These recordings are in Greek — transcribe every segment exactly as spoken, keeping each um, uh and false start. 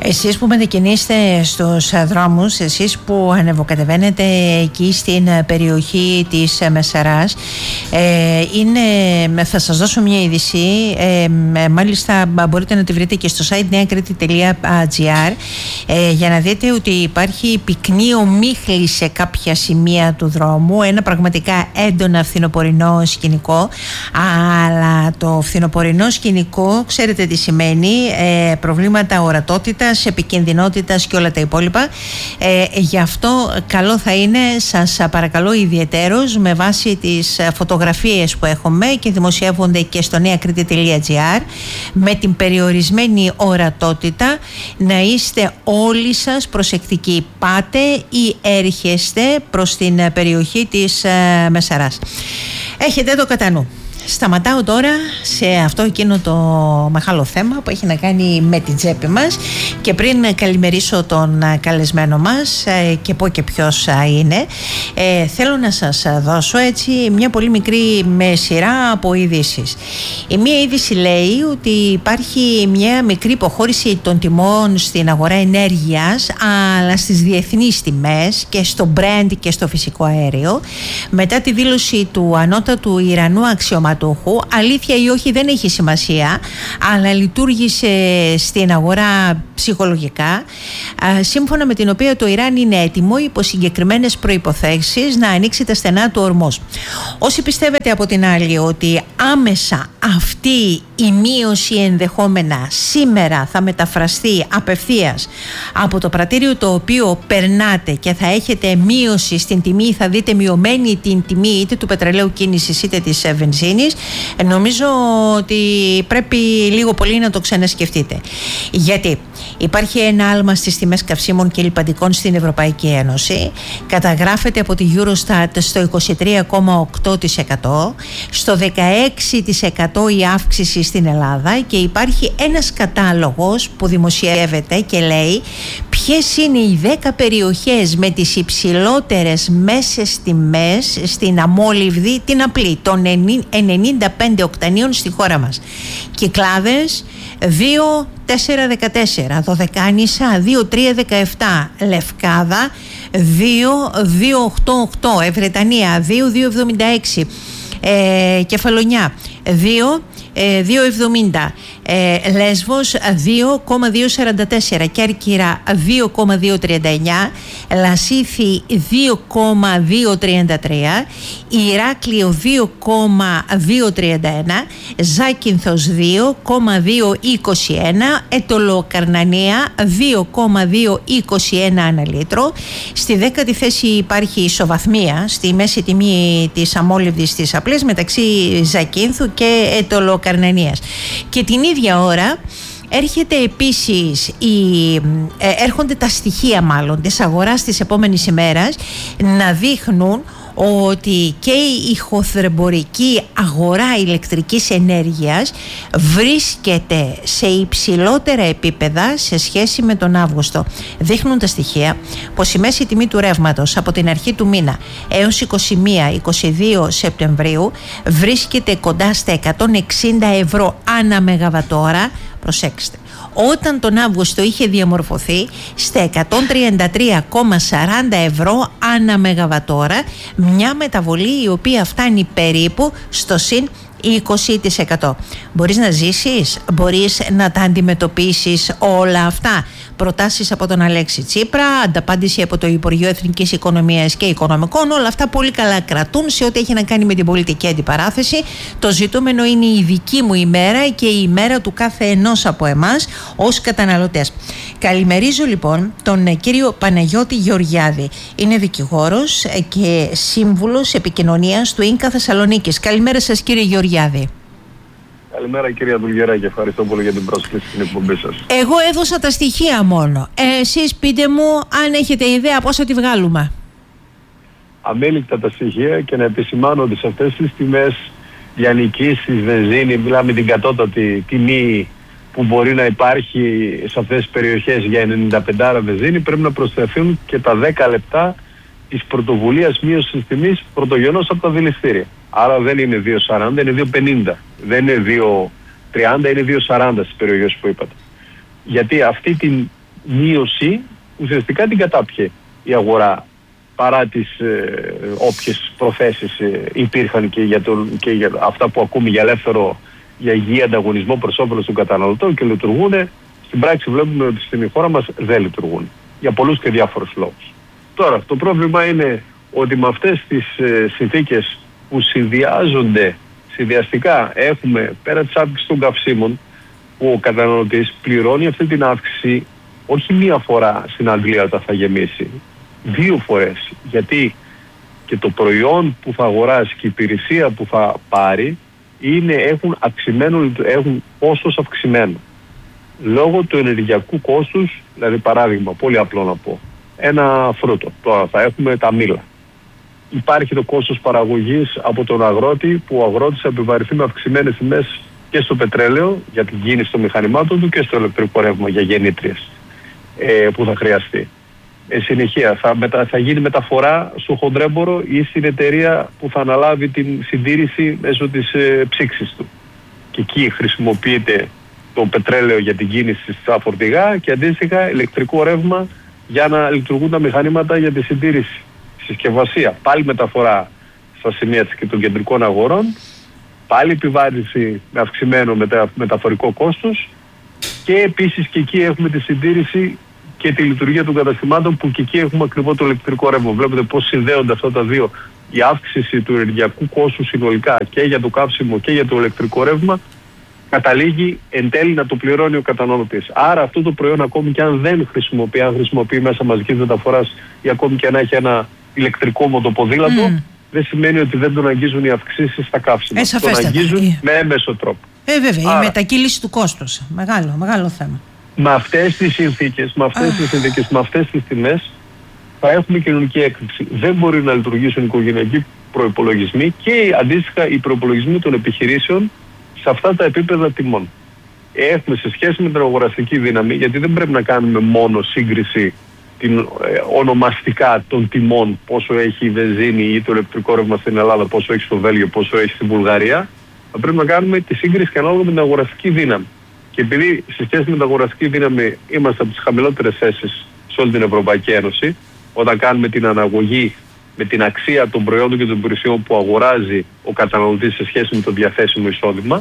Εσείς που μετακινείστε στους δρόμους, εσείς που ανεβοκατεβαίνετε εκεί στην περιοχή της Μεσαράς, ε, είναι, θα σας δώσω μια είδηση, ε, μάλιστα μπορείτε να τη βρείτε και στο site νέα κρήτη τελεία τζι άρ, ε, για να δείτε ότι υπάρχει πυκνή ομίχλη σε κάποια σημεία του δρόμου, ένα πραγματικά έντονα φθινοπορεινό σκηνικό, αλλά το φθινοπορεινό σκηνικό ξέρετε τι σημαίνει, ε, προβλήματα ορατότητας, επικινδυνότητας και όλα τα υπόλοιπα. Ε, γι' αυτό καλό θα είναι, σας παρακαλώ ιδιαιτέρως, με βάση τις φωτογραφίες που έχουμε και δημοσιεύονται και στο νέα κρήτη τελεία τζι άρ, με την περιορισμένη ορατότητα, να είστε όλοι σας προσεκτικοί. Πάτε ή έρχεστε προς την περιοχή της ε, Μεσαράς. Έχετε το κατά νου. Σταματάω τώρα σε αυτό εκείνο το μεγάλο θέμα που έχει να κάνει με την τσέπη μας, και πριν καλημερίσω τον καλεσμένο μας και πω και ποιος είναι, ε, θέλω να σας δώσω έτσι μια πολύ μικρή με σειρά από ειδήσεις. Η μία είδηση λέει ότι υπάρχει μια μικρή υποχώρηση των τιμών στην αγορά ενέργειας, αλλά στις διεθνείς τιμές και στο Brent και στο φυσικό αέριο, μετά τη δήλωση του ανώτατου Ιρανού αξιωματούχου. Αλήθεια ή όχι δεν έχει σημασία, αλλά λειτουργήσε στην αγορά ψυχολογικά, σύμφωνα με την οποία το Ιράν είναι έτοιμο υπό συγκεκριμένες προϋποθέσεις να ανοίξει τα στενά του Ορμός. Όσοι πιστεύετε από την άλλη ότι άμεσα αυτή η μείωση ενδεχόμενα σήμερα θα μεταφραστεί απευθείας από το πρατήριο το οποίο περνάτε και θα έχετε μείωση στην τιμή, θα δείτε μειωμένη την τιμή είτε του πετρελαίου κίνησης είτε της βενζίνης, νομίζω ότι πρέπει λίγο πολύ να το ξανασκεφτείτε. Γιατί υπάρχει ένα άλμα στις τιμές καυσίμων και λιπαντικών στην Ευρωπαϊκή Ένωση, καταγράφεται από τη Eurostat στο είκοσι τρία κόμμα οκτώ τοις εκατό, στο δεκαέξι τοις εκατό η αύξηση στην Ελλάδα, και υπάρχει ένας κατάλογος που δημοσιεύεται και λέει ποιες είναι οι δέκα περιοχές με τις υψηλότερες μέσες τιμές στην αμόλυβδη, την απλή, των ενενήντα πέντε οκτανίων στη χώρα μας. Κυκλάδες δύο τέσσερα δεκατέσσερα, Δωδεκάνησα δύο τρία δεκαεπτά, Λευκάδα δύο δύο οκτώ οκτώ, Ευρετανία δύο δύο εβδομήντα έξι, ε, Κεφαλονιά δύο δύο εβδομήντα, ε, Λέσβος δύο κόμμα δύο σαράντα τέσσερα, Κέρκυρα δύο κόμμα δύο τριάντα εννιά, Λασίθι δύο κόμμα δύο τριάντα τρία, Ηράκλειο δύο κόμμα δύο τριάντα ένα, Ζάκυνθος δύο κόμμα δύο είκοσι ένα, Ετωλοκαρνανία δύο κόμμα δύο είκοσι ένα ανά λίτρο. Στη δέκατη θέση υπάρχει ισοβαθμία στη μέση τιμή της αμόλυβδης της απλής μεταξύ Ζακύνθου και Ετωλοκαρνανίας. Και την ίδια ώρα έρχεται επίσης η, ε, έρχονται τα στοιχεία μάλλον της αγοράς της επόμενης ημέρας να δείχνουν ότι και η ηχοθρεμπορική αγορά ηλεκτρικής ενέργειας βρίσκεται σε υψηλότερα επίπεδα σε σχέση με τον Αύγουστο. Δείχνουν τα στοιχεία πως η μέση τιμή του ρεύματος από την αρχή του μήνα έως είκοσι μία είκοσι δύο Σεπτεμβρίου βρίσκεται κοντά στα εκατόν εξήντα ευρώ ανά μεγαβατόρα. Προσέξτε, όταν τον Αύγουστο είχε διαμορφωθεί στα εκατόν τριάντα τρία κόμμα σαράντα ευρώ ανά μεγαβατόρα, μια μεταβολή η οποία φτάνει περίπου στο συν είκοσι τοις εκατό. Μπορείς να ζήσεις, μπορείς να τα αντιμετωπίσεις όλα αυτά. Προτάσεις από τον Αλέξη Τσίπρα, ανταπάντηση από το Υπουργείο Εθνικής Οικονομίας και Οικονομικών, όλα αυτά πολύ καλά κρατούν σε ό,τι έχει να κάνει με την πολιτική αντιπαράθεση. Το ζητούμενο είναι η δική μου ημέρα και η ημέρα του κάθε ενός από εμάς ως καταναλωτές. Καλημερίζω λοιπόν τον κύριο Παναγιώτη Γεωργιάδη. Είναι δικηγόρος και σύμβουλος επικοινωνίας του Ίνκα Θεσσαλονίκης. Καλημέρα σας κύριε Γεωργιάδη. Καλημέρα κυρία Δουλγεράκη και ευχαριστώ πολύ για την πρόσκληση στην εκπομπή σας. Εγώ έδωσα τα στοιχεία μόνο. Ε, εσείς πείτε μου αν έχετε ιδέα πώς θα τη βγάλουμε. Αμέλικτα τα στοιχεία, και να επισημάνω ότι σε αυτές τις τιμές λιανικής της βενζίνη, μιλάμε την κατώτατη τιμή που μπορεί να υπάρχει σε αυτές τις περιοχές για ενενήντα πέντε βενζίνη, πρέπει να προσθεθούν και τα δέκα λεπτά της πρωτοβουλίας μείωσης της τιμής πρωτογενώς από τα δηληστήρια. Άρα δεν είναι δύο σαράντα, είναι δύο πενήντα. Δεν είναι δύο τριάντα, είναι δύο σαράντα στις περιοχές που είπατε. Γιατί αυτή την μείωση ουσιαστικά την κατάπιε η αγορά, παρά τις ε, όποιες προθέσεις ε, υπήρχαν και για, το, και για αυτά που ακούμε για ελεύθερο, για υγιή ανταγωνισμό προς όφελος των καταναλωτών και λειτουργούν. Στην πράξη βλέπουμε ότι στην χώρα μας δεν λειτουργούν για πολλούς και διάφορους λόγους. Τώρα, το πρόβλημα είναι ότι με αυτές τις ε, συνθήκες που συνδυάζονται, συνδυαστικά έχουμε πέρα της αύξησης των καυσίμων, που ο καταναλωτής πληρώνει αυτή την αύξηση όχι μία φορά στην Αγγλία όταν θα γεμίσει, δύο φορές. Γιατί και το προϊόν που θα αγοράσει και η υπηρεσία που θα πάρει είναι, έχουν, αυξημένο, έχουν κόστος αυξημένο. Λόγω του ενεργειακού κόστους, δηλαδή παράδειγμα, πολύ απλό να πω, ένα φρούτο, τώρα θα έχουμε τα μήλα. Υπάρχει το κόστος παραγωγής από τον αγρότη, που ο αγρότης θα επιβαρυνθεί με αυξημένες τιμές και στο πετρέλαιο για την κίνηση των μηχανημάτων του και στο ηλεκτρικό ρεύμα για γεννήτριες ε, που θα χρειαστεί. Ε, συνεχεία θα, μετα, θα γίνει μεταφορά στο χοντρέμπορο ή στην εταιρεία που θα αναλάβει την συντήρηση μέσω της ε, ψήξης του. Και εκεί χρησιμοποιείται το πετρέλαιο για την κίνηση στα φορτηγά και αντίστοιχα ηλεκτρικό ρεύμα για να λειτουργούν τα μηχανήματα για τη συντήρηση. Συσκευασία, πάλι μεταφορά στα σημεία και των κεντρικών αγορών, πάλι επιβάρυνση με αυξημένο μετα, μεταφορικό κόστος και επίσης και εκεί έχουμε τη συντήρηση και τη λειτουργία των καταστημάτων, που και εκεί έχουμε ακριβώς το ηλεκτρικό ρεύμα. Βλέπετε πώς συνδέονται αυτά τα δύο. Η αύξηση του ενεργειακού κόστου συνολικά και για το καύσιμο και για το ηλεκτρικό ρεύμα καταλήγει εν τέλει να το πληρώνει ο καταναλωτής. Άρα αυτό το προϊόν, ακόμη και αν δεν χρησιμοποιεί, αν χρησιμοποιεί μέσα μαζικής μεταφοράς ή ακόμη και αν έχει ένα ηλεκτρικό μοτοποδήλατο, mm. δεν σημαίνει ότι δεν τον αγγίζουν οι αυξήσεις στα καύσιμα. Ε, τον αγγίζουν ε. με έμεσο τρόπο. Ε, βέβαια, άρα, η μετακύληση του κόστους. Μεγάλο, μεγάλο θέμα. Με αυτές τις συνθήκες, με αυτές τις συνθήκες, με αυτές τις τιμές θα έχουμε κοινωνική έκρηξη. Δεν μπορεί να λειτουργήσουν οι οικογενειακοί προϋπολογισμοί και αντίστοιχα οι προϋπολογισμοί των επιχειρήσεων σε αυτά τα επίπεδα τιμών. Έχουμε σε σχέση με την αγοραστική δύναμη, γιατί δεν πρέπει να κάνουμε μόνο σύγκριση την, ε, ονομαστικά των τιμών, πόσο έχει η βενζίνη ή το ηλεκτρικό ρεύμα στην Ελλάδα, πόσο έχει στο Βέλγιο, πόσο έχει στην Βουλγαρία. Θα πρέπει να κάνουμε τη σύγκριση και ανάλογα με την αγοραστική δύναμη. Και επειδή σε σχέση με την αγοραστική δύναμη είμαστε από τις χαμηλότερες θέσεις σε όλη την Ευρωπαϊκή Ένωση, όταν κάνουμε την αναγωγή με την αξία των προϊόντων και των υπηρεσιών που αγοράζει ο καταναλωτής σε σχέση με το διαθέσιμο εισόδημα,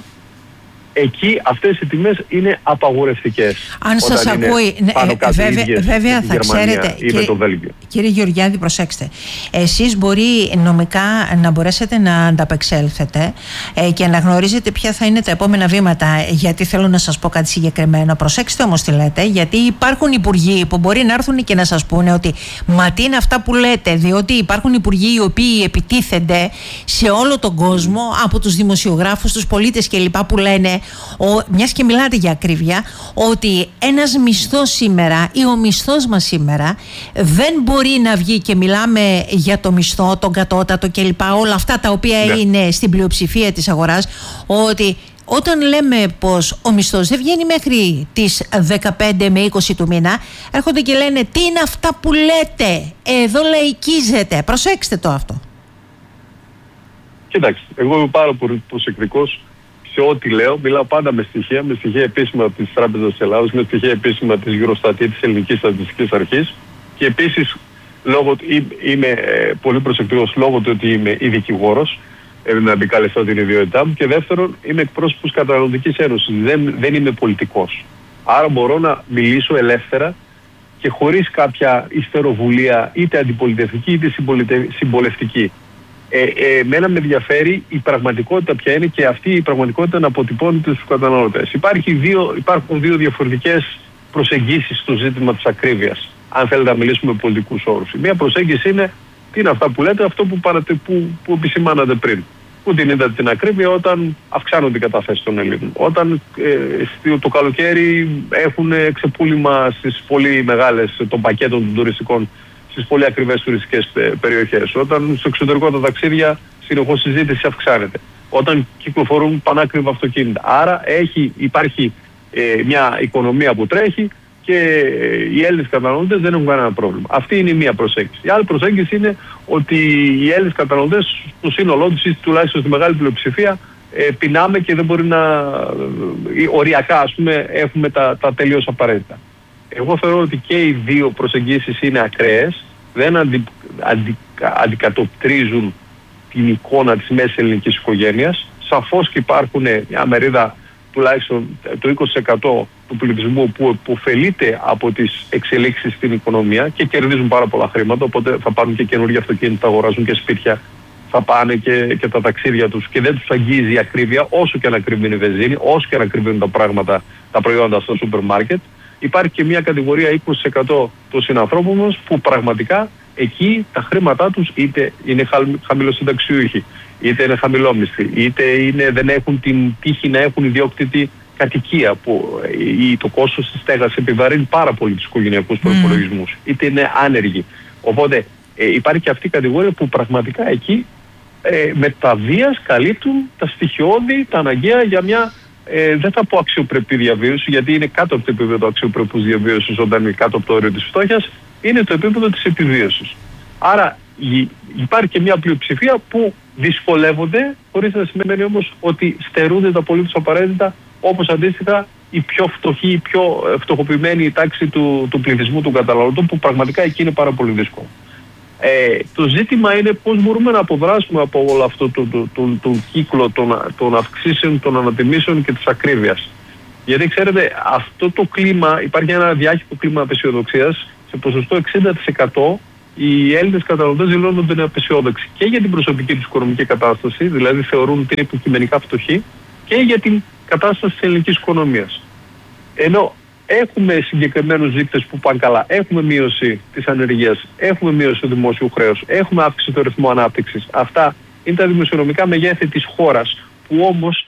εκεί αυτές οι τιμές είναι απαγορευτικές. Αν σας ακούει, πάνω κάτω βέβαια, βέβαια θα Γερμανία ξέρετε, ή με το Βέλγιο. Κύριε Γεωργιάδη, προσέξτε. Εσείς μπορεί νομικά να μπορέσετε να ανταπεξέλθετε ε, και να γνωρίζετε ποια θα είναι τα επόμενα βήματα, γιατί θέλω να σας πω κάτι συγκεκριμένο. Προσέξτε όμως τι λέτε, γιατί υπάρχουν υπουργοί που μπορεί να έρθουν και να σας πούνε ότι μα τι είναι αυτά που λέτε, διότι υπάρχουν υπουργοί οι οποίοι επιτίθενται σε όλο τον κόσμο, από τους δημοσιογράφους, τους πολίτες κλπ. Που λένε, ο, μιας και μιλάτε για ακρίβεια, ότι ένας μισθός σήμερα ή ο μισθός μας σήμερα δεν μπορεί να βγει, και μιλάμε για το μισθό, τον κατώτατο κλπ. Όλα αυτά τα οποία ναι. είναι στην πλειοψηφία της αγοράς, ότι όταν λέμε πως ο μισθός δεν βγαίνει μέχρι τις δεκαπέντε με είκοσι του μήνα, έρχονται και λένε τι είναι αυτά που λέτε, εδώ λαϊκίζετε. Προσέξτε το αυτό. Κοιτάξτε, εγώ είμαι πάρα πολύ προσεκτικός σε ό,τι λέω. Μιλάω πάντα με στοιχεία, με στοιχεία επίσημα από τις Τράπεζες της Ελλάδας, με στοιχεία επίσημα της Eurostat, της Ελληνικής Στατιστικής Αρχής, και επίσης λόγω, είμαι πολύ προσεκτικός λόγω του ότι είμαι ή δικηγόρος, ε, να επικαλεστώ την ιδιότητά μου, και δεύτερον είμαι εκπρόσωπος Καταναλωτικής Ένωσης, δεν, δεν είμαι πολιτικός. Άρα μπορώ να μιλήσω ελεύθερα και χωρίς κάποια ιστεροβουλία, είτε αντιπολιτευτική είτε συμπολευτική. Ε, ε, εμένα με ενδιαφέρει η πραγματικότητα ποια είναι, και αυτή η πραγματικότητα να αποτυπώνεται στους καταναλωτές. Υπάρχει δύο, υπάρχουν δύο διαφορετικές προσεγγίσεις στο ζήτημα της ακρίβειας, αν θέλετε να μιλήσουμε με πολιτικούς όρους. Η μία προσέγγιση είναι τι είναι αυτά που λέτε, αυτό που, παρατε, που, που επισημάνατε πριν. Πού την είδατε την ακρίβεια? Όταν αυξάνονται οι καταθέσεις των Ελλήνων. Όταν ε, το καλοκαίρι έχουν ξεπούλημα στις πολύ μεγάλες των πακέτων των τουριστικών, στις πολύ ακριβές τουριστικές περιοχές. Όταν στο εξωτερικό τα ταξίδια συνεχώς συζήτηση αυξάνεται. Όταν κυκλοφορούν πανάκριβα αυτοκίνητα. Άρα έχει, υπάρχει ε, μια οικονομία που τρέχει και οι Έλληνες καταναλωτές δεν έχουν κανένα πρόβλημα. Αυτή είναι η μία προσέγγιση. Η άλλη προσέγγιση είναι ότι οι Έλληνες καταναλωτές στο σύνολό τους, ή τουλάχιστον στη μεγάλη πλειοψηφία, ε, πεινάμε και δεν μπορεί να... Ε, οριακά, ας πούμε, έχουμε τα, τα τελείως απαραίτητα. εγώ θεωρώ ότι και οι δύο προσεγγίσεις είναι ακραίες, δεν αντι, αντι, αντικατοπτρίζουν την εικόνα της μέσης ελληνικής οικογένειας. Σαφώς και υπάρχουν μια μερίδα τουλάχιστον το είκοσι τοις εκατό του πληθυσμού που ωφελείται από τις εξελίξεις στην οικονομία και κερδίζουν πάρα πολλά χρήματα, οπότε θα πάρουν και καινούργια αυτοκίνητα, θα αγοράζουν και σπίτια, θα πάνε και, και τα ταξίδια τους και δεν τους αγγίζει η ακρίβεια, όσο και αν ακριβή είναι η βενζίνη, όσο και αν ακριβούν τα πράγματα, τα προϊόντα στο σούπερ μάρκετ. Υπάρχει και μια κατηγορία είκοσι τοις εκατό των συνανθρώπων μας που πραγματικά εκεί τα χρήματά τους είτε είναι χαμηλοσυνταξιούχοι, είτε είναι χαμηλόμισθοι, είτε είναι, δεν έχουν την τύχη να έχουν ιδιόκτητη κατοικία που ή το κόστος της στέγασης επιβαρύνει πάρα πολύ τους οικογενειακούς προϋπολογισμούς, είτε είναι άνεργοι. Οπότε ε, υπάρχει και αυτή η κατηγορία που πραγματικά εκεί ε, με τα βίας καλύπτουν τα στοιχειώδη, τα αναγκαία για μια, ε, δεν θα πω αξιοπρεπή διαβίωση, γιατί είναι κάτω από το επίπεδο αξιοπρεπούς διαβίωσης όταν είναι κάτω από το όριο της φτώχειας, είναι το επίπεδο της επιβίωσης. Άρα υπάρχει και μια πλειοψηφία που δυσκολεύονται, χωρίς να σημαίνει όμως ότι στερούνται τα απολύτως απαραίτητα, όπως αντίστοιχα η πιο φτωχή, η πιο φτωχοποιημένη τάξη του, του πληθυσμού των καταναλωτών, που πραγματικά εκεί είναι πάρα πολύ δύσκολο. Ε, το ζήτημα είναι πώς μπορούμε να αποδράσουμε από όλο αυτό το, το, το, το, το κύκλο των, των αυξήσεων, των ανατιμήσεων και της ακρίβειας. Γιατί ξέρετε, αυτό το κλίμα, υπάρχει ένα διάχυτο κλίμα απεσιοδοξίας, σε ποσοστό εξήντα τοις εκατό οι Έλληνες καταναλωτές δηλώνουν ότι είναι απεσιόδοξοι και για την προσωπική τους οικονομική κατάσταση, δηλαδή θεωρούν ότι είναι υποκειμενικά φτωχοί, και για την κατάσταση της ελληνικής οικονομίας. Ενώ έχουμε συγκεκριμένους δείκτες που πάνε καλά, έχουμε μείωση της ανεργίας, έχουμε μείωση του δημόσιου χρέους, έχουμε αύξηση του ρυθμού ανάπτυξης. Αυτά είναι τα δημοσιονομικά μεγέθη της χώρας, που όμως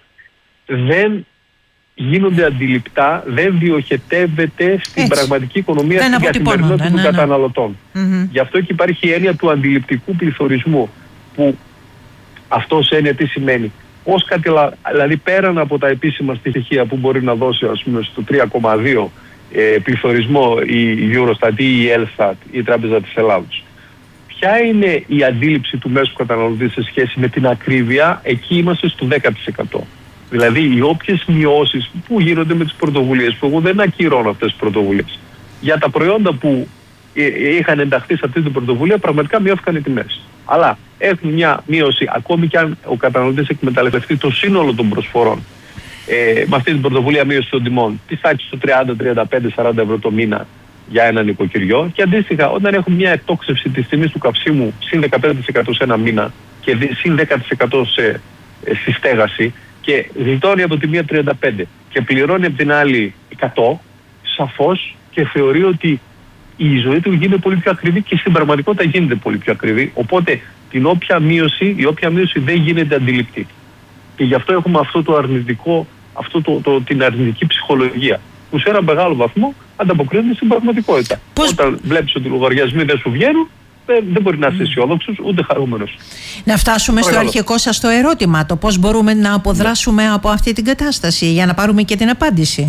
δεν γίνονται αντιληπτά, δεν διοχετεύεται στην Έτσι. πραγματική οικονομία, δεν στην καθημερινότητα ναι, των ναι, ναι. καταναλωτών. Mm-hmm. Γι' αυτό και υπάρχει η έννοια του αντιληπτικού πληθωρισμού, που αυτό σε έννοια τι σημαίνει. Ως κατηλα... Δηλαδή πέραν από τα επίσημα στοιχεία που μπορεί να δώσει, ας πούμε, στο τρία κόμμα δύο ε, πληθωρισμό η Eurostat ή η Elstat ή η Τράπεζα της Ελλάδος, ποια είναι η αντίληψη του μέσου καταναλωτή σε σχέση με την ακρίβεια? Εκεί είμαστε στο δέκα τοις εκατό. Δηλαδή οι όποιες μειώσεις που γίνονται με τις πρωτοβουλίες, που εγώ δεν ακυρώνω αυτές τις πρωτοβουλίες, για τα προϊόντα που είχαν ενταχθεί σε αυτή την πρωτοβουλία, πραγματικά μειώθηκαν οι τιμές. Αλλά έχουν μια μείωση, ακόμη και αν ο καταναλωτής εκμεταλλευτεί το σύνολο των προσφορών ε, με αυτή την πρωτοβουλία μείωση των τιμών, της τάξης του τριάντα, τριάντα πέντε, σαράντα ευρώ το μήνα για ένα νοικοκυριό, και αντίστοιχα όταν έχουμε μια εκτόξευση της τιμής του καυσίμου συν δεκαπέντε τοις εκατό σε ένα μήνα και συν δέκα τοις εκατό σε, στη στέγαση, και γλιτώνει από τη μία τριάντα πέντε και πληρώνει από την άλλη εκατό, σαφώς και θεωρεί ότι η ζωή του γίνεται πολύ πιο ακριβή, και στην πραγματικότητα γίνεται πολύ πιο ακριβή. Οπότε την όποια μείωση, η όποια μείωση δεν γίνεται αντιληπτή. Και γι' αυτό έχουμε αυτό το αρνητικό, αυτό το, το, την αρνητική ψυχολογία, που σε ένα μεγάλο βαθμό ανταποκρίνεται στην πραγματικότητα. Πώς... Όταν βλέπεις ότι οι λογαριασμοί δεν σου βγαίνουν, δεν, δεν μπορεί να είσαι αισιόδοξος ούτε χαρούμενος. Να φτάσουμε στο αρχικό σας το ερώτημα, το πώς μπορούμε να αποδράσουμε ναι. από αυτή την κατάσταση, για να πάρουμε και την απάντηση.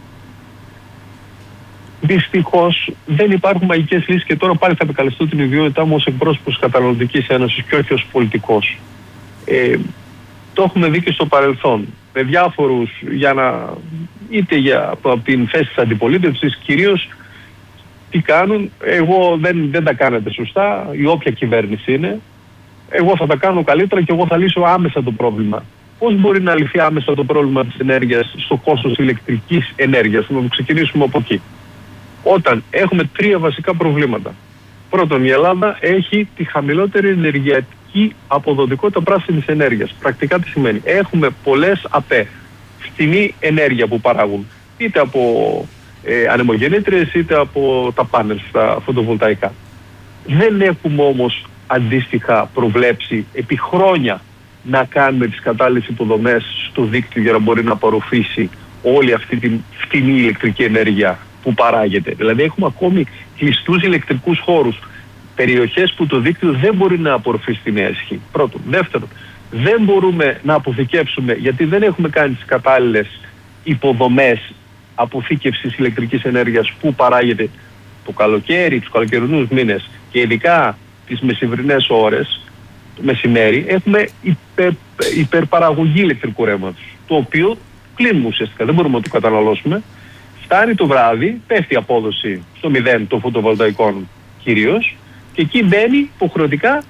Δυστυχώς δεν υπάρχουν μαγικές λύσεις, και τώρα πάλι θα επικαλεστώ την ιδιότητά μου ως εκπρόσωπος της Καταναλωτικής Ένωσης και όχι ως πολιτικός. Ε, το έχουμε δει και στο παρελθόν με διάφορους, για να, είτε για, από την θέση της αντιπολίτευσης, κυρίως τι κάνουν, εγώ δεν, δεν τα κάνετε σωστά, η όποια κυβέρνηση είναι, εγώ θα τα κάνω καλύτερα και εγώ θα λύσω άμεσα το πρόβλημα. Πώς μπορεί να λυθεί άμεσα το πρόβλημα της ενέργειας στο κόστος ηλεκτρικής ενέργειας? Να το ξεκινήσουμε από εκεί. Όταν έχουμε τρία βασικά προβλήματα. Πρώτον, η Ελλάδα έχει τη χαμηλότερη ενεργειακή αποδοτικότητα πράσινης ενέργειας. Πρακτικά τι σημαίνει? Έχουμε πολλές ΑΠΕ, φτηνή ενέργεια που παράγουν, είτε από ε, ανεμογεννήτριες είτε από τα πάνελ στα φωτοβολταϊκά. Δεν έχουμε όμως αντίστοιχα προβλέψει επί χρόνια να κάνουμε τις κατάλληλες υποδομές στο δίκτυο για να μπορεί να απορροφήσει όλη αυτή την φτηνή ηλεκτρική ενέργεια που παράγεται. Δηλαδή έχουμε ακόμη κλειστούς ηλεκτρικούς χώρους, περιοχές που το δίκτυο δεν μπορεί να απορροφήσει τη νέα ισχύ. Πρώτον. Δεύτερον, δεν μπορούμε να αποθηκεύσουμε, γιατί δεν έχουμε κάνει τις κατάλληλες υποδομές αποθήκευσης ηλεκτρικής ενέργειας που παράγεται το καλοκαίρι, τους καλοκαιρινούς μήνες και ειδικά τις μεσημβρινές ώρες, το μεσημέρι, έχουμε υπερ, υπερπαραγωγή ηλεκτρικού ρεύματος, το οποίο κλείνουμε ουσιαστικά, δεν μπορούμε να το καταναλώσουμε. φτάνει το βράδυ, πέφτει η απόδοση στο μηδέν των φωτοβολταϊκών κυρίως, και εκεί μπαίνει υποχρεωτικά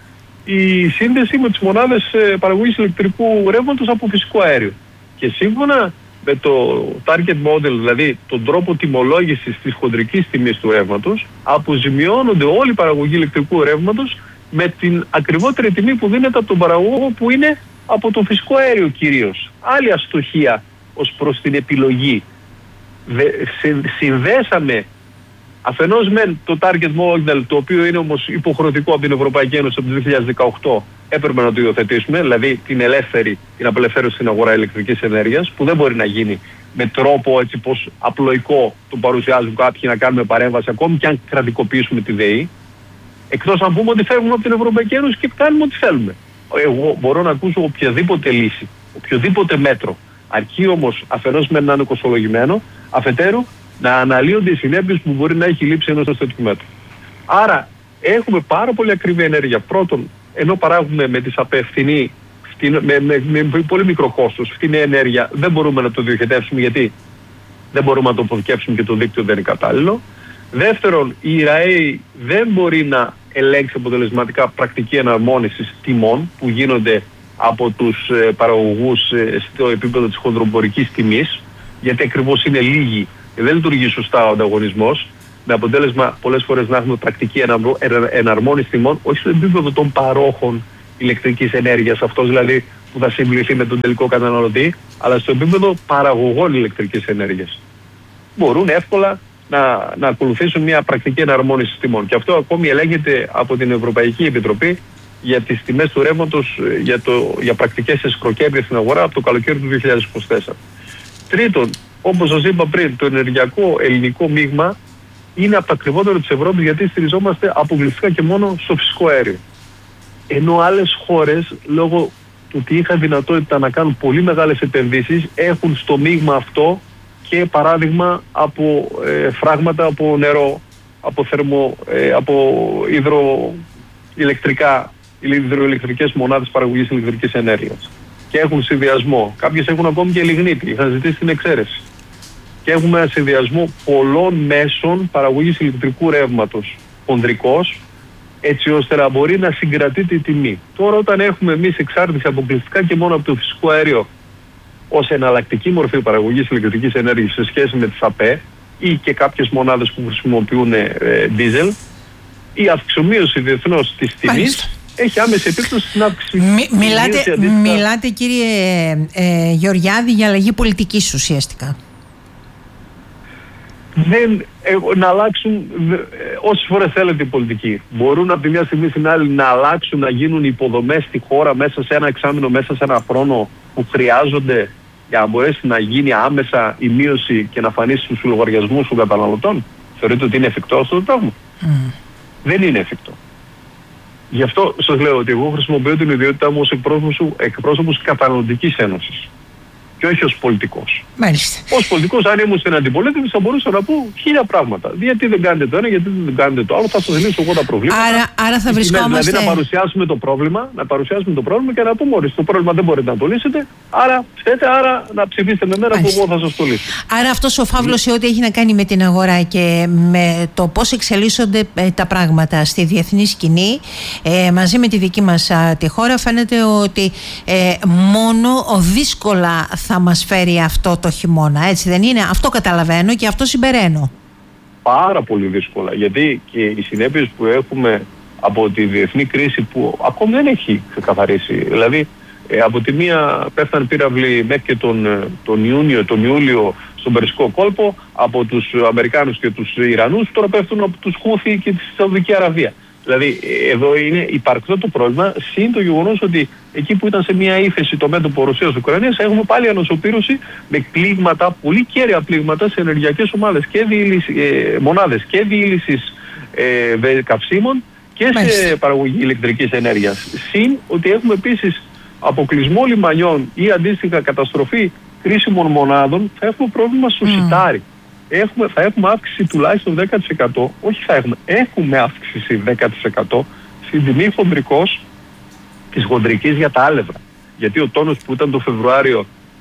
η σύνδεση με τις μονάδες παραγωγής ηλεκτρικού ρεύματος από φυσικό αέριο. Και σύμφωνα με το target model, δηλαδή τον τρόπο τιμολόγησης της χοντρικής τιμής του ρεύματος, αποζημιώνονται όλη η παραγωγή ηλεκτρικού ρεύματος με την ακριβότερη τιμή που δίνεται από τον παραγωγό, που είναι από το φυσικό αέριο κυρίως. Άλλη αστοχία ως προς την επιλογή. Δε, συνδέσαμε αφενός με το target model, το οποίο είναι όμως υποχρεωτικό από την Ευρωπαϊκή Ένωση από το δύο χιλιάδες δεκαοκτώ, έπρεπε να το υιοθετήσουμε, δηλαδή την ελεύθερη, την απελευθέρωση στην αγορά ηλεκτρικής ενέργειας, που δεν μπορεί να γίνει με τρόπο έτσι πως απλοϊκό το παρουσιάζουν κάποιοι, να κάνουμε παρέμβαση, ακόμη και αν κρατικοποιήσουμε τη ΔΕΗ, εκτός αν πούμε ότι φεύγουμε από την Ευρωπαϊκή Ένωση και κάνουμε ό,τι θέλουμε. Εγώ μπορώ να ακούσω οποιαδήποτε λύση, οποιοδήποτε μέτρο, αρκεί όμως αφενός με να είναι κοστολογημένο, αφετέρου να αναλύονται οι συνέπειες που μπορεί να έχει λήψη ενός τέτοιου μέτρου. Άρα έχουμε πάρα πολύ ακριβή ενέργεια. Πρώτον, ενώ παράγουμε με τις ΑΠΕ φθηνή, με, με, με, με πολύ μικρό κόστος, φτηνή ενέργεια, δεν μπορούμε να το διοχετεύσουμε, γιατί δεν μπορούμε να το αποθηκεύσουμε και το δίκτυο δεν είναι κατάλληλο. Δεύτερον, η ΡΑΕ δεν μπορεί να ελέγξει αποτελεσματικά πρακτική εναρμόνισης τιμών που γίνονται από τους ε, παραγωγούς ε, στο επίπεδο της χονδρομπορικής τιμής, γιατί ακριβώς είναι λίγοι και δεν λειτουργεί σωστά ο ανταγωνισμός, με αποτέλεσμα πολλές φορές να έχουμε πρακτική εναρμόνιση τιμών, όχι στο επίπεδο των παρόχων ηλεκτρικής ενέργειας, αυτός δηλαδή που θα συμπληθεί με τον τελικό καταναλωτή, αλλά στο επίπεδο παραγωγών ηλεκτρικής ενέργειας. Μπορούν εύκολα να, να ακολουθήσουν μια πρακτική εναρμόνιση τιμών. Και αυτό ακόμη ελέγχεται από την Ευρωπαϊκή Επιτροπή για τις τιμές του ρεύματος για, το, για πρακτικές εσχροκέρδειες στην αγορά από το καλοκαίρι του δύο χιλιάδες είκοσι τέσσερα. Τρίτον, όπως σας είπα πριν, το ενεργειακό ελληνικό μείγμα είναι από τα ακριβότερα της Ευρώπης, γιατί στηριζόμαστε αποκλειστικά και μόνο στο φυσικό αέριο. Ενώ άλλες χώρες, λόγω του ότι είχαν δυνατότητα να κάνουν πολύ μεγάλες επενδύσεις, έχουν στο μείγμα αυτό και παράδειγμα από ε, φράγματα από νερό, από, θερμο, ε, από υδροηλεκτρικά, υδροηλεκτρικές μονάδες παραγωγής ηλεκτρικής ενέργειας. Και έχουν συνδυασμό. Κάποιες έχουν ακόμη και λιγνίτη, είχαν ζητήσει την εξαίρεση. Και έχουμε ένα συνδυασμό πολλών μέσων παραγωγής ηλεκτρικού ρεύματος χονδρικός, έτσι ώστε να μπορεί να συγκρατεί τη τιμή. Τώρα, όταν έχουμε εμείς εξάρτηση αποκλειστικά και μόνο από το φυσικό αέριο ως εναλλακτική μορφή παραγωγής ηλεκτρικής ενέργειας σε σχέση με τις ΑΠΕ ή και κάποιες μονάδες που χρησιμοποιούν ε, δίζελ, η αυξομοίωση διεθνώς της τιμής έχει άμεση επίπτωση στην αύξηση. Μι, μιλάτε, αντίστοιχα... μιλάτε κύριε ε, Γεωργιάδη για αλλαγή πολιτικής ουσιαστικά. Δεν, ε, να αλλάξουν ε, όσες φορές θέλετε η πολιτική. Μπορούν από τη μια στιγμή στην άλλη να αλλάξουν, να γίνουν υποδομές στη χώρα μέσα σε ένα εξάμηνο, μέσα σε ένα χρόνο που χρειάζονται για να μπορέσει να γίνει άμεσα η μείωση και να φανεί στους λογαριασμούς των καταναλωτών. Θεωρείτε ότι είναι εφικτό αυτό το πράγμα? Mm. Δεν είναι εφικτό. Γι' αυτό σας λέω ότι εγώ χρησιμοποιώ την ιδιότητά μου ως εκπρόσωπος καταναλωτικής ένωσης και όχι ως πολιτικός. Μάλιστα. Ως πολιτικός, αν ήμουν στην αντιπολίτευση, θα μπορούσα να πω χίλια πράγματα. Γιατί δεν κάνετε το ένα, γιατί δεν κάνετε το άλλο, θα σας λύσω εγώ τα προβλήματα. Άρα, άρα θα βρισκόμαστε. Δηλαδή να παρουσιάσουμε το πρόβλημα, να παρουσιάσουμε το πρόβλημα και να πούμε ότι το πρόβλημα δεν μπορείτε να το λύσετε. Άρα, φταίτε, άρα να ψηφίσετε με μένα που εγώ θα σας το λύσω. Άρα, αυτός ο φαύλος σε ό,τι έχει να κάνει με την αγορά και με το πώς εξελίσσονται ε, τα πράγματα στη διεθνή σκηνή, ε, μαζί με τη δική μας α, τη χώρα, φαίνεται ότι ε, μόνο δύσκολα θα μας φέρει αυτό το χειμώνα, έτσι δεν είναι? Αυτό καταλαβαίνω και αυτό συμπεραίνω. Πάρα πολύ δύσκολα, γιατί και οι συνέπειες που έχουμε από τη διεθνή κρίση που ακόμη δεν έχει ξεκαθαρίσει. Δηλαδή, ε, από τη μία πέφτανε πύραυλοι μέχρι και τον, τον Ιούνιο, τον Ιούλιο στον Περσικό κόλπο από τους Αμερικάνους και τους Ιρανούς, τώρα πέφτουν από τους Χούθι και τη Σαουδική Αραβία. Δηλαδή, εδώ είναι υπαρκτό το πρόβλημα, συν το γεγονός ότι εκεί που ήταν σε μια ύφεση το μέτωπο Ρωσίας-Ουκρανίας, έχουμε πάλι ανοσοπύρωση με πλήγματα, πολύ κέρια πλήγματα σε ενεργειακές ομάδες και διήλυση, ε, μονάδες και διήλυσης ε, καυσίμων και Μάλιστα. σε παραγωγή ηλεκτρικής ενέργειας. Συν ότι έχουμε επίσης αποκλεισμό λιμανιών ή αντίστοιχα καταστροφή κρίσιμων μονάδων, θα έχουμε πρόβλημα στο mm. σιτάρι. Έχουμε, θα έχουμε αύξηση τουλάχιστον δέκα τοις εκατό, όχι θα έχουμε, έχουμε αύξηση δέκα τοις εκατό στην τιμή χοντρικός της χοντρικής για τα άλευρα. Γιατί ο τόνος που ήταν το Φεβρουάριο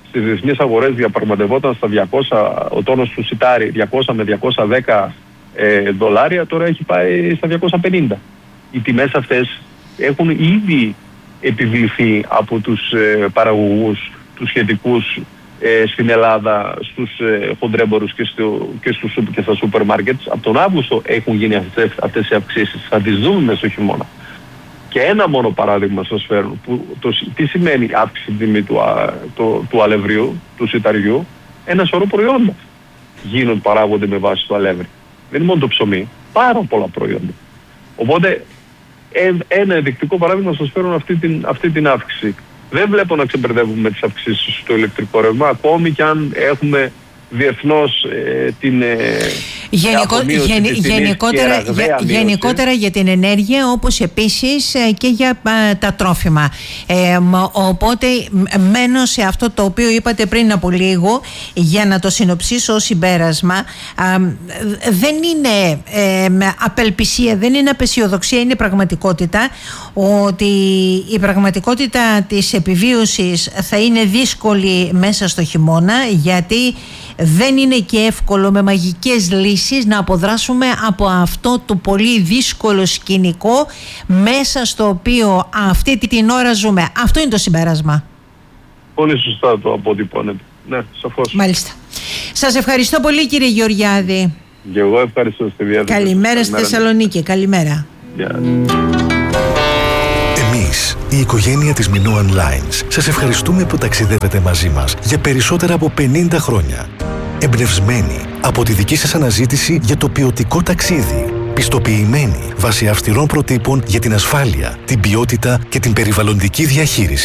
στις διεθνείς αγορές διαπραγματευόταν στα διακόσια, ο τόνος του σιτάρι διακόσια με διακόσια δέκα ε, δολάρια, τώρα έχει πάει στα διακόσια πενήντα. Οι τιμές αυτές έχουν ήδη επιβληθεί από τους ε, παραγωγούς, τους σχετικούς ε, στην Ελλάδα, στους ε, χοντρέμπορους και, στο, και, στους, και στα σούπερ μάρκετς. Από τον Αύγουστο έχουν γίνει αυτές, αυτές οι αυξήσεις. Θα τις δούμε μέσα στο χειμώνα. Και ένα μόνο παράδειγμα σας φέρνω. Που το, τι σημαίνει αύξηση τιμή του, το, του αλευριού, του σιταριού? Ένα σωρό προϊόντα γίνονται, παράγονται με βάση το αλεύρι. Δεν είναι μόνο το ψωμί, πάρα πολλά προϊόντα. Οπότε ε, ένα ενδεικτικό παράδειγμα σας φέρνω αυτή την, αυτή την αύξηση. Δεν βλέπω να ξεπερδεύουμε τις αυξήσεις στο ηλεκτρικό ρεύμα, ακόμη και αν έχουμε διεθνώς ε, την ε, Γενικο, γεν, γενικότερα, για, γενικότερα για την ενέργεια, όπως επίσης ε, και για ε, τα τρόφιμα. Ε, οπότε μένω σε αυτό το οποίο είπατε πριν από λίγο, για να το συνοψίσω ως συμπέρασμα. Ε, δεν είναι ε, απελπισία, δεν είναι απεσιοδοξία, είναι πραγματικότητα ότι η πραγματικότητα της επιβίωσης θα είναι δύσκολη μέσα στο χειμώνα, γιατί δεν είναι και εύκολο με μαγικές λύσεις να αποδράσουμε από αυτό το πολύ δύσκολο σκηνικό μέσα στο οποίο αυτή την ώρα ζούμε. Αυτό είναι το συμπέρασμα. Πολύ σωστά το αποτυπώνετε. Ναι, σαφώς. Μάλιστα. Σας ευχαριστώ πολύ, κύριε Γεωργιάδη. Και εγώ ευχαριστώ στη διάθεση. Καλημέρα στη Θεσσαλονίκη. Καλημέρα. Yeah. Εμείς, η οικογένεια της Minoan Lines, σας ευχαριστούμε που ταξιδεύετε μαζί μας για περισσότερα από πενήντα χρόνια. Εμπνευσμένοι από τη δική σας αναζήτηση για το ποιοτικό ταξίδι. Πιστοποιημένοι βάσει αυστηρών προτύπων για την ασφάλεια, την ποιότητα και την περιβαλλοντική διαχείριση.